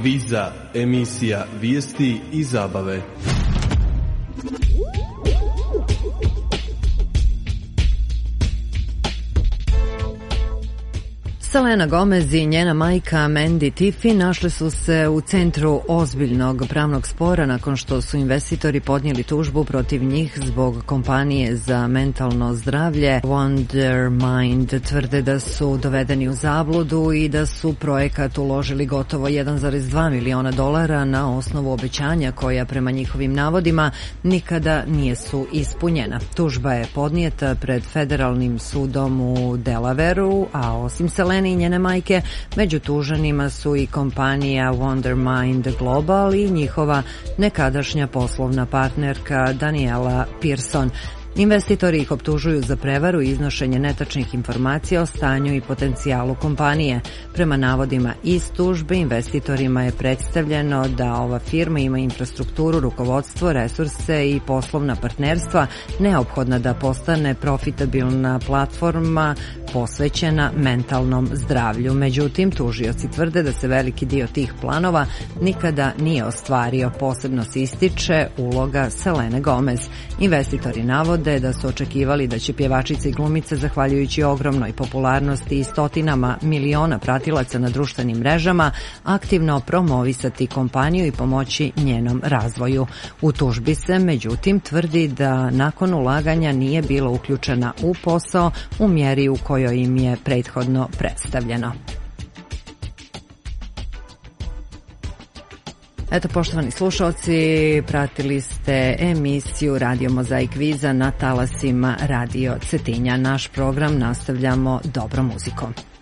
Kviza, emisija vijesti i zabave. Selena Gomez i njena majka Mandy Tiffy našli su se u centru ozbiljnog pravnog spora nakon što su investitori podnijeli tužbu protiv njih zbog kompanije za mentalno zdravlje Wondermind. Tvrde da su dovedeni u zabludu i da su projekat uložili gotovo $1,2 miliona na osnovu obećanja koja prema njihovim navodima nikada nisu ispunjena. Tužba je podnijeta pred federalnim sudom u Delawareu, a osim Selene i njene majke, među tuženima su i kompanija Wondermind Global i njihova nekadašnja poslovna partnerka Daniela Pearson. Investitori ih optužuju za prevaru i iznošenje netačnih informacija o stanju i potencijalu kompanije. Prema navodima iz tužbe, investitorima je predstavljeno da ova firma ima infrastrukturu, rukovodstvo, resurse i poslovna partnerstva neophodna da postane profitabilna platforma posvećena mentalnom zdravlju. Međutim, tužioci tvrde da se veliki dio tih planova nikada nije ostvario. Posebno se ističe uloga Selene Gomez. Investitori navode da su očekivali da će pjevačica i glumica, zahvaljujući ogromnoj popularnosti i stotinama miliona pratilaca na društvenim mrežama, aktivno promovisati kompaniju i pomoći njenom razvoju. U tužbi se, međutim, tvrdi da nakon ulaganja nije bila uključena u posao u mjeri u kojoj im je prethodno predstavljeno. Eto, poštovani slušalci, pratili ste emisiju Radio Mozaik Viza na talasima Radio Cetinja. Naš program nastavljamo dobrom muzikom.